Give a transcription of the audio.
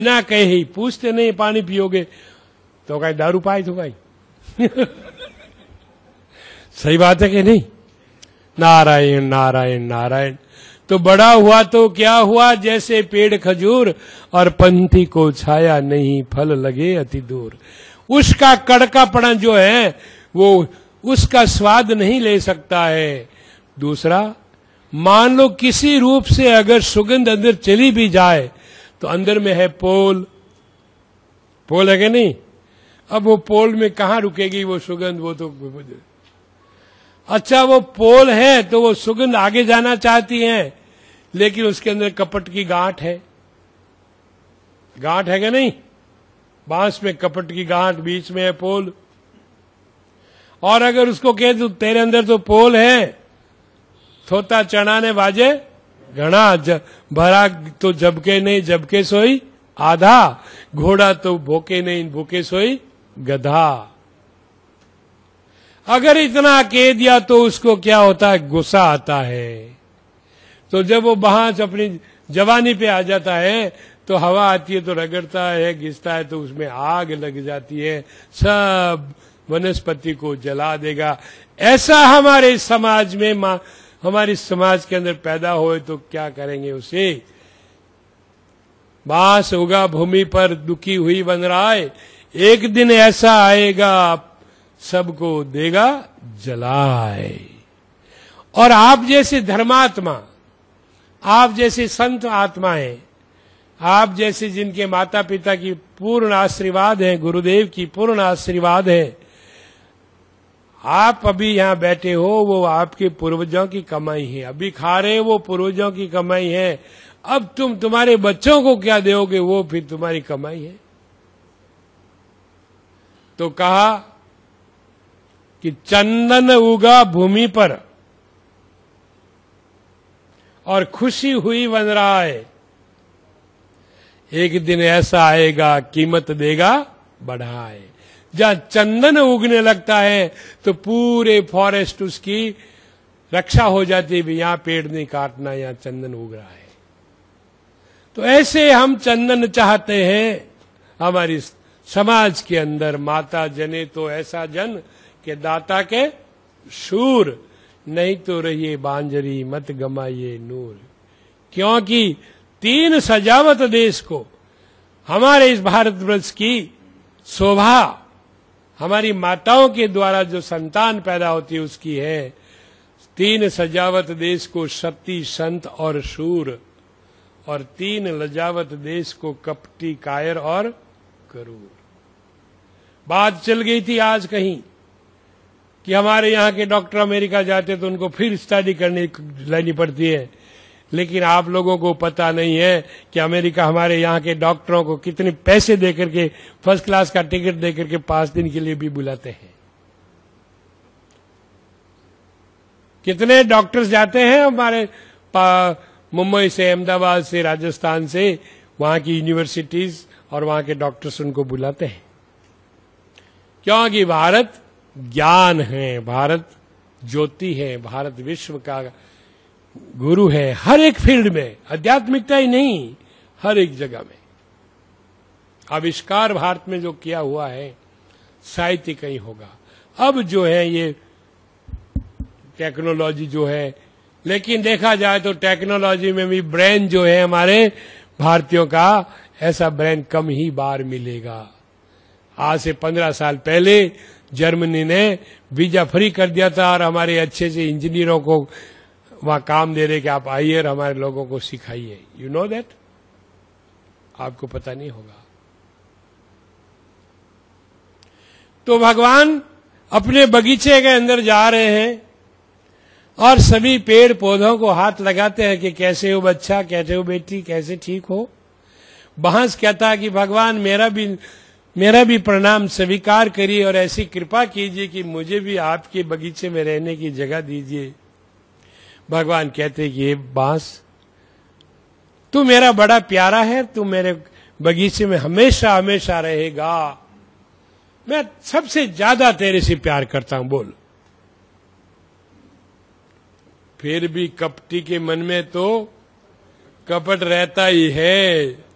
ना कहे ही पूछते नहीं पानी पियोगे तो कहीं दारू पाए तो भाई सही बात है कि नहीं? नारायण नारायण नारायण। तो बड़ा हुआ तो क्या हुआ, जैसे पेड़ खजूर और पंथी को छाया नहीं, फल लगे अति दूर। उसका कड़कापना जो है वो उसका स्वाद नहीं ले सकता है। दूसरा, मान लो किसी रूप से अगर सुगंध अंदर चली भी जाए तो अंदर में है पोल, पोल है कि नहीं? अब वो पोल में कहां रुकेगी वो सुगंध? वो तो अच्छा वो पोल है तो वो सुगंध आगे जाना चाहती है, लेकिन उसके अंदर कपट की गांठ है। गांठ है कि नहीं? बांस में कपट की गांठ, बीच में है पोल। और अगर उसको कहे तो तेरे अंदर तो पोल है, थोता चना ने बाजे घना, भरा तो जबके नहीं जबके सोई आधा, घोड़ा तो भूखे नहीं भूखे सोई गधा। अगर इतना कह दिया तो उसको क्या होता है? गुस्सा आता है। तो जब वो वहां से अपनी जवानी पे आ जाता है तो हवा आती है तो रगड़ता है, घिसता है, तो उसमें आग लग जाती है, सब वनस्पति को जला देगा। ऐसा हमारे समाज में हमारे समाज के अंदर पैदा होए तो क्या करेंगे उसे? बांस उगा भूमि पर दुखी हुई वनराय, एक दिन ऐसा आएगा सबको देगा जलाए। और आप जैसे धर्मात्मा, आप जैसे संत आत्माएं, आप जैसे जिनके माता पिता की पूर्ण आशीर्वाद है, गुरुदेव की पूर्ण आशीर्वाद है, आप अभी यहां बैठे हो, वो आपके पूर्वजों की कमाई है। अभी खा रहे हो वो पूर्वजों की कमाई है। अब तुम तुम्हारे बच्चों को क्या दोगे, वो फिर तुम्हारी कमाई है। तो कहा कि चंदन उगा भूमि पर और खुशी हुई वनराय, एक दिन ऐसा आएगा कीमत देगा बढ़ाए। जहां चंदन उगने लगता है तो पूरे फॉरेस्ट उसकी रक्षा हो जाती है, यहां पेड़ नहीं काटना, यहां चंदन उग रहा है। तो ऐसे हम चंदन चाहते हैं हमारी समाज के अंदर। माता जने तो ऐसा जन के दाता के शूर, नहीं तो रहिए बांजरी मत गमाइए नूर। क्योंकि 3 सजावत देश को, हमारे इस भारतवर्ष की शोभा हमारी माताओं के द्वारा जो संतान पैदा होती है उसकी है। 3 सजावत देश को सती संत और शूर, और 3 लजावत देश को कपटी कायर और करूर। बात चल गई थी आज कहीं कि हमारे यहाँ के डॉक्टर अमेरिका जाते तो उनको फिर स्टडी लेनी पड़ती है, लेकिन आप लोगों को पता नहीं है कि अमेरिका हमारे यहाँ के डॉक्टरों को कितने पैसे देकर के, फर्स्ट क्लास का टिकट देकर के 5 दिन के लिए भी बुलाते हैं। कितने डॉक्टर्स जाते हैं हमारे मुंबई से, अहमदाबाद से, राजस्थान से, वहां की यूनिवर्सिटीज और वहां के डॉक्टर्स उनको बुलाते हैं। क्योंकि भारत ज्ञान है, भारत ज्योति है, भारत विश्व का गुरु है हर एक फील्ड में, आध्यात्मिकता ही नहीं, हर एक जगह में। आविष्कार भारत में जो किया हुआ है, साहित्य कहीं होगा। अब जो है ये टेक्नोलॉजी जो है, लेकिन देखा जाए तो टेक्नोलॉजी में भी ब्रेन जो है हमारे भारतीयों का, ऐसा ब्रेन कम ही बार मिलेगा। आज से 15 साल पहले जर्मनी ने वीजा फ्री कर दिया था और हमारे अच्छे से इंजीनियरों को वहां काम दे रहे कि आप आइए और हमारे लोगों को सिखाइए। You know that? आपको पता नहीं होगा। तो भगवान अपने बगीचे के अंदर जा रहे हैं और सभी पेड़ पौधों को हाथ लगाते हैं कि कैसे हो बच्चा, कैसे हो बेटी, कैसे ठीक हो। बांस कहता है कि भगवान मेरा भी प्रणाम स्वीकार करिए और ऐसी कृपा कीजिए कि मुझे भी आपके बगीचे में रहने की जगह दीजिए। भगवान कहते कि ये बांस, तू मेरा बड़ा प्यारा है, तू मेरे बगीचे में हमेशा हमेशा रहेगा, मैं सबसे ज्यादा तेरे से प्यार करता हूं, बोल। फिर भी कपटी के मन में तो कपट रहता ही है।